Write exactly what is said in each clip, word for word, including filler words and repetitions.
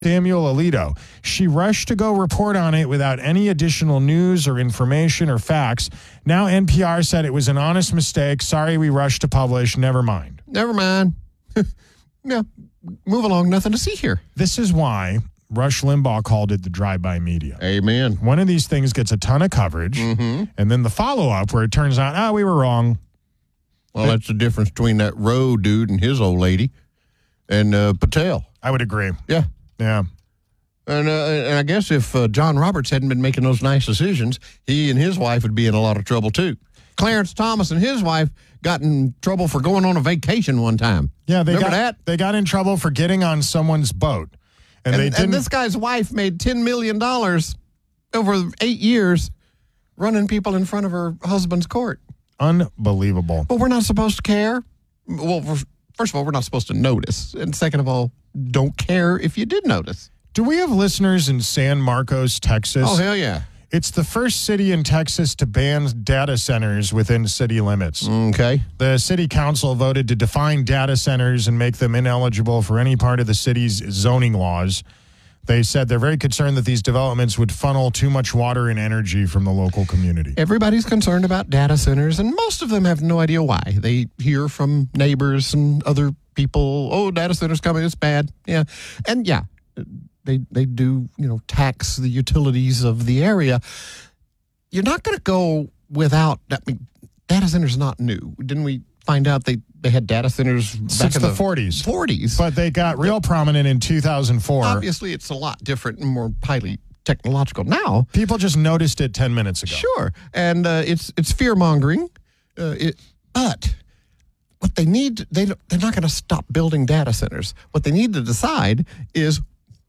Samuel Alito. She rushed to go report on it without any additional news or information or facts. Now N P R said it was an honest mistake. Sorry we rushed to publish. Never mind. Never mind. Yeah, move along. Nothing to see here. This is why Rush Limbaugh called it the drive-by media. Amen. One of these things gets a ton of coverage, mm-hmm. and then the follow-up where it turns out, ah, oh, we were wrong. Well, that's the difference between that Roe dude and his old lady and uh, Patel. I would agree. Yeah. Yeah. And, uh, and I guess if uh, John Roberts hadn't been making those nice decisions, he and his wife would be in a lot of trouble, too. Clarence Thomas and his wife got in trouble for going on a vacation one time. Yeah, they Remember got, that? They got in trouble for getting on someone's boat. And, And, they didn't. and this guy's wife made ten million dollars over eight years running people in front of her husband's court. Unbelievable. But we're not supposed to care. Well, first of all, we're not supposed to notice. And second of all, don't care if you did notice. Do we have listeners in San Marcos, Texas? Oh, hell yeah. It's the first city in Texas to ban data centers within city limits. Okay. The city council voted to define data centers and make them ineligible for any part of the city's zoning laws. They said they're very concerned that these developments would funnel too much water and energy from the local community. Everybody's concerned about data centers, and most of them have no idea why. They hear from neighbors and other people, oh, data centers coming, it's bad. Yeah. And yeah, they they do, you know, tax the utilities of the area. You're not going to go without, I mean, data centers not new. Didn't we find out they, they had data centers back Since in the, the forties. forties. But they got real prominent in two thousand four. Obviously, it's a lot different and more highly technological now. People just noticed it ten minutes ago. Sure. And uh, it's it's fear-mongering. Uh, it, but what they need, they, they're not going to stop building data centers. What they need to decide is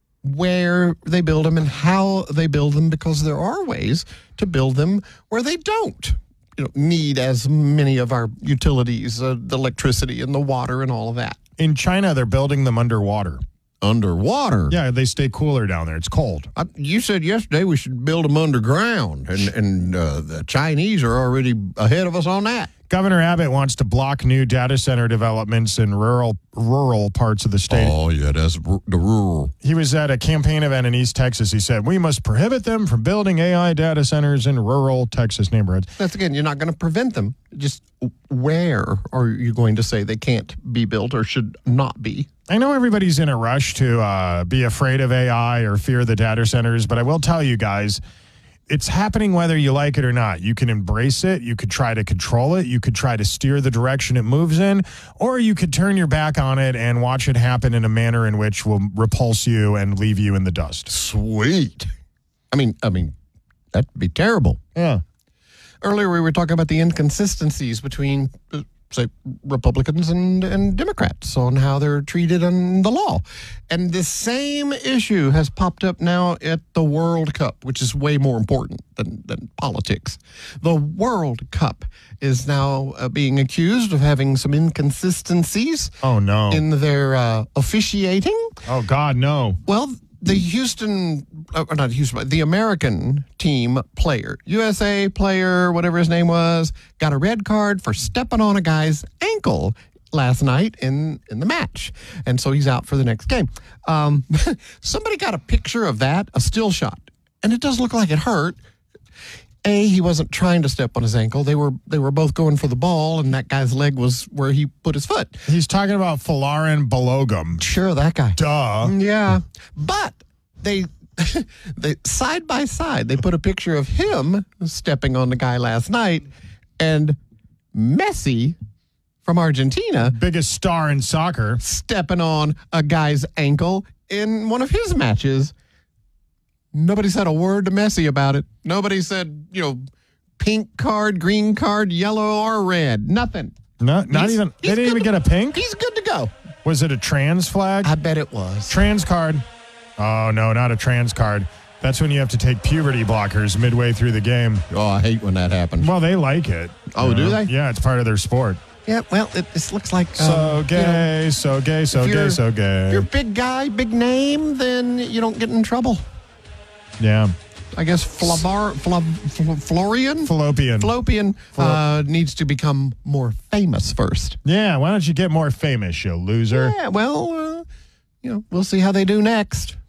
where they build them and how they build them, because there are ways to build them where they don't, you know, need as many of our utilities, uh, the electricity and the water and all of that. In China, they're building them underwater. Underwater? Yeah, they stay cooler down there. It's cold. I, you said yesterday we should build them underground, and, and uh, the Chinese are already ahead of us on that. Governor Abbott wants to block new data center developments in rural rural parts of the state. Oh, yeah, that's the rural. He was at a campaign event in East Texas. He said, we must prohibit them from building A I data centers in rural Texas neighborhoods. That's, again, you're not going to prevent them. Just where are you going to say they can't be built or should not be? I know everybody's in a rush to uh, be afraid of A I or fear the data centers, but I will tell you guys, it's happening whether you like it or not. You can embrace it. You could try to control it. You could try to steer the direction it moves in, or you could turn your back on it and watch it happen in a manner in which will repulse you and leave you in the dust. Sweet. I mean, I mean, that'd be terrible. Yeah. Earlier, we were talking about the inconsistencies between, uh, say, Republicans and, and Democrats on how they're treated in the law. And the same issue has popped up now at the World Cup, which is way more important than, than politics. The World Cup is now uh, being accused of having some inconsistencies Oh, no. in their uh, officiating. Oh, God, no. Well, the Houston, uh, not Houston, but the American team player, U S A player, whatever his name was, got a red card for stepping on a guy's ankle last night in, in the match. And so he's out for the next game. Um, somebody got a picture of that, a still shot, and it does look like it hurt. A, he wasn't trying to step on his ankle. They were they were both going for the ball, and that guy's leg was where he put his foot. He's talking about Folarin Balogun. Sure, that guy. Duh. Yeah. But they, they side by side, they put a picture of him stepping on the guy last night, and Messi from Argentina, Biggest star in soccer. stepping on a guy's ankle in one of his matches. Nobody said a word to Messi about it. Nobody said, you know, pink card, green card, yellow, or red. Nothing. Not, not He's- even, they he's didn't even good get a pink? He's good to go. Was it a trans flag? I bet it was. Trans card. Oh, no, not a trans card. That's when you have to take puberty blockers midway through the game. Oh, I hate when that happens. Well, they like it. Oh, you do know? they? Yeah, it's part of their sport. Yeah, well, it this looks like... So um, gay, you know, so gay, so if gay, you're- so gay. If you're a big guy, big name, then you don't get in trouble. Yeah. I guess Flavar, Fla, Fl- Florian? Fallopian. Fallopian Fallo- uh, needs to become more famous first. Yeah, why don't you get more famous, you loser? Yeah, well, uh, you know, we'll see how they do next.